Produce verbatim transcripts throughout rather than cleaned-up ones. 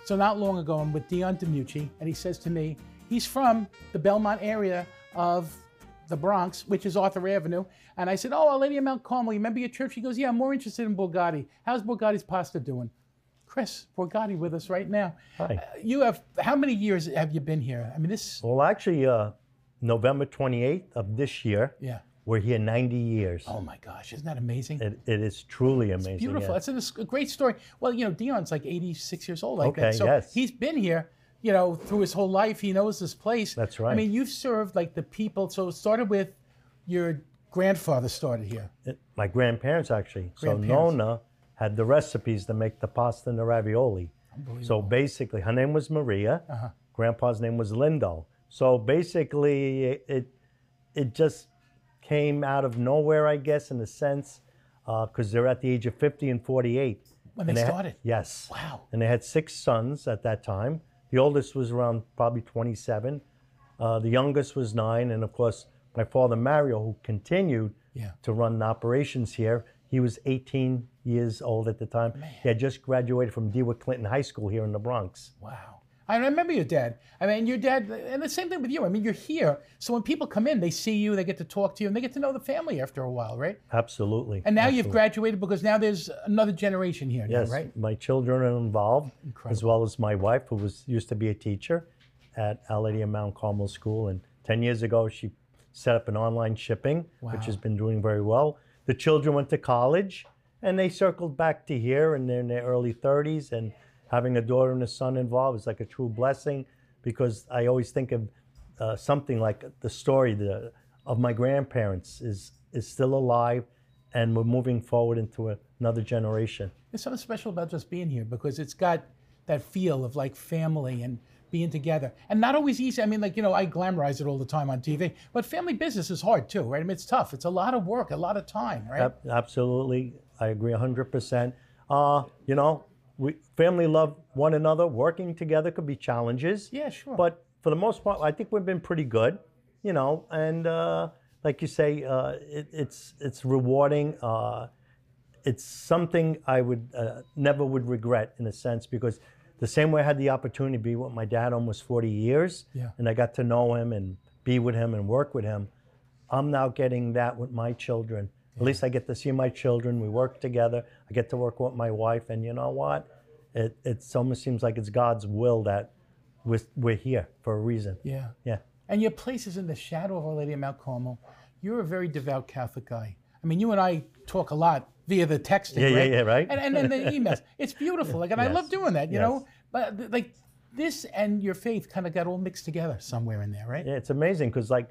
So not long ago, I'm with Dion DiMucci, and he says to me, he's from the Belmont area of the Bronx, which is Arthur Avenue. And I said, oh, Our Lady of Mount Carmel, you remember your church? He goes, yeah, I'm more interested in Borgatti. How's Borgatti's pasta doing? Chris Borgatti with us right now. Hi. Uh, you have, how many years have you been here? I mean, this... Well, actually, uh, November twenty-eighth of this year, Yeah. we're here ninety years. Oh my gosh, isn't that amazing? It, it is truly amazing. It's beautiful. Yeah. It's a, a great story. Well, you know, Dion's like eighty-six years old, like Okay, that. So yes. he's been here, you know, through his whole life. He knows this place. That's right. I mean, you've served like the people. So it started with your grandfather started here. It- my grandparents, actually. So Grandparents. Nona had the recipes to make the pasta and the ravioli. So basically, her name was Maria. Uh-huh. Grandpa's name was Lindo. So basically, it, it it just came out of nowhere, I guess, in a sense, because they're at the age of fifty and forty-eight. When they And had- started? yes. Wow. And they had six sons at that time. The oldest was around probably twenty-seven. Uh, the youngest was nine. And of course, my father, Mario, who continued Yeah. to run operations here, he was eighteen years old at the time. He had just graduated from DeWitt Clinton High School here in the Bronx. Wow. I remember your dad. I mean, your dad, and the same thing with you. I mean, you're here. So when people come in, they see you, they get to talk to you, and they get to know the family after a while, right? Absolutely. And now you've Absolutely. graduated because now there's another generation here, now, Yes, right? my children are involved, as Incredible. well as my wife, who was used to be a teacher at Our Lady of Mount Carmel School. And ten years ago, she set up an online shipping, Wow. which has been doing very well. The children went to college, and they circled back to here, and they're in their early thirties. And having a daughter and a son involved is like a true blessing, because I always think of uh, something like the story the, of my grandparents is is still alive, and we're moving forward into a, another generation. There's something special about just being here because it's got that feel of like family and being together. And not always easy. I mean, like, you know, I glamorize it all the time on T V, but family business is hard too, right? I mean, it's tough. It's a lot of work, a lot of time, right? Ab- Absolutely. I agree one hundred percent. Uh, you know, we family love one another. Working together could be challenges. Yeah, sure. But for the most part, I think we've been pretty good, you know, and uh, like you say, uh, it, it's it's rewarding. Uh, it's something I would uh, never would regret in a sense, because the same way I had the opportunity to be with my dad almost forty years, Yeah. and I got to know him and be with him and work with him, I'm now getting that with my children. At least I get to see my children. We work together. I get to work with my wife, and you know what? It it's almost seems like it's God's will that we're, we're here for a reason. Yeah. Yeah. And your place is in the shadow of Our Lady of Mount Carmel. You're a very devout Catholic guy. I mean, you and I talk a lot via the texting, Yeah, yeah, right? yeah, right. And, and then the emails. It's beautiful. Like, and I Yes. love doing that, you Yes. know? But th- like this and your faith kind of got all mixed together somewhere in there, right? Yeah, it's amazing because, like,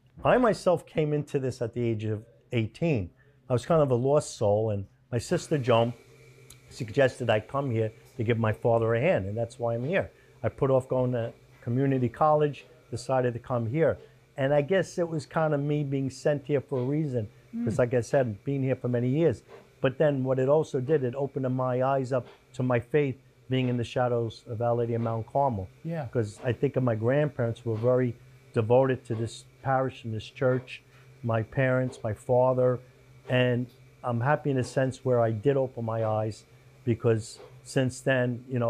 I myself came into this at the age of eighteen. I was kind of a lost soul, and my sister Joan suggested I come here to give my father a hand, and that's why I'm here. I put off going to community college, decided to come here, and I guess it was kind of me being sent here for a reason, because, like I said, being here for many years. But then what it also did, it opened my eyes up to my faith, being in the shadows of Our Lady of Mount Carmel. Yeah. Because I think of my grandparents were very devoted to this parish and this church, my parents, my father, and I'm happy in a sense where I did open my eyes, because since then, you know,